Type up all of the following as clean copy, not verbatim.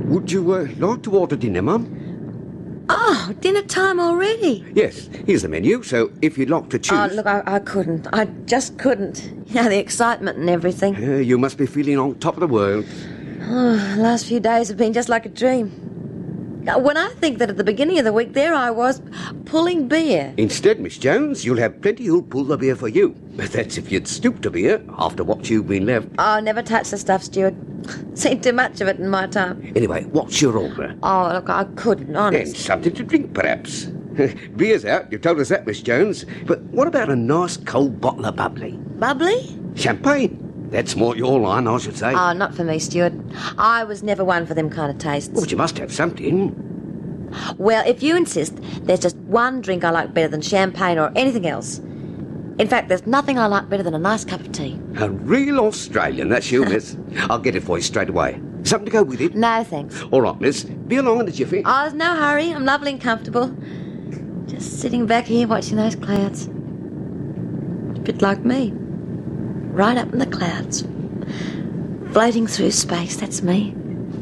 Would you like to order dinner, Mum? Oh, dinner time already? Yes, here's the menu, so if you'd like to choose... Oh, look, I couldn't. I just couldn't. You know, the excitement and everything. You must be feeling on top of the world. Oh, the last few days have been just like a dream. When I think that at the beginning of the week, there I was, pulling beer. Instead, Miss Jones, you'll have plenty who'll pull the beer for you. That's if you'd stoop to beer after what you've been left. Oh, never touch the stuff, Stuart. Seen too much of it in my time. Anyway, what's your order? Oh, look, I couldn't, honest. And something to drink, perhaps. Beer's out, you told us that, Miss Jones. But what about a nice cold bottle of bubbly? Bubbly? Champagne. That's more your line, I should say. Oh, not for me, Stuart. I was never one for them kind of tastes. Well, you must have something. Well, if you insist, there's just one drink I like better than champagne or anything else. In fact, there's nothing I like better than a nice cup of tea. A real Australian, that's you, miss. I'll get it for you straight away. Something to go with it? No, thanks. All right, miss. Be along in a jiffy. Oh, there's no hurry. I'm lovely and comfortable. Just sitting back here watching those clouds. A bit like me. Right up in the clouds. Floating through space, that's me.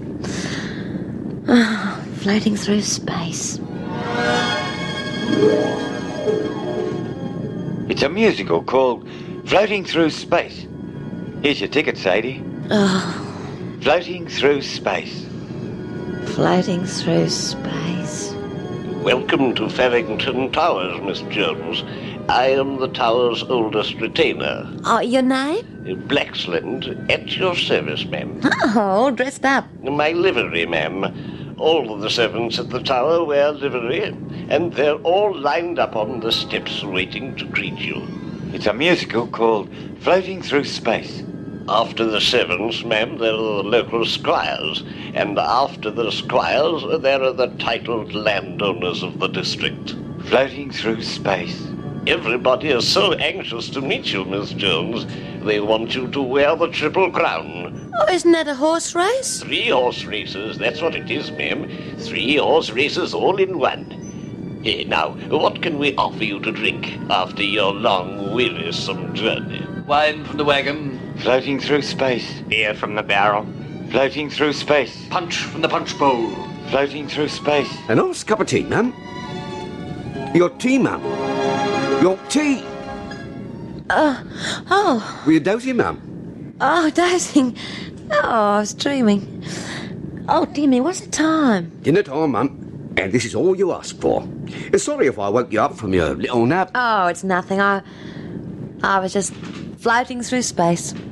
Oh, floating through space. It's a musical called Floating Through Space. Here's your ticket, Sadie. Oh, Floating Through Space. floating through space. Welcome to Farrington Towers, Miss Jones. I am the tower's oldest retainer. Oh, your name? Blaxland, at your service, ma'am. Oh, all dressed up. My livery, ma'am. All of the servants at the tower wear livery, and they're all lined up on the steps waiting to greet you. It's a musical called Floating Through Space. After the servants, ma'am, there are the local squires, and after the squires, there are the titled landowners of the district. Floating Through Space. Everybody is so anxious to meet you, Miss Jones. They want you to wear the Triple Crown. Oh, isn't that a horse race? 3 horse races, that's what it is, ma'am. 3 horse races all in one. Now, what can we offer you to drink after your long, wearisome journey? Wine from the wagon. Floating Through Space. Beer from the barrel. Floating Through Space. Punch from the punch bowl. Floating Through Space. A nice cup of tea, ma'am. Your tea, ma'am. Your tea. Oh, Were you dozing, ma'am? oh, dozing. Oh, I was dreaming. Oh, dear me, what's the time? Dinner time, ma'am. And this is all you asked for. Sorry if I woke you up from your little nap. Oh, it's nothing. I was just floating through space.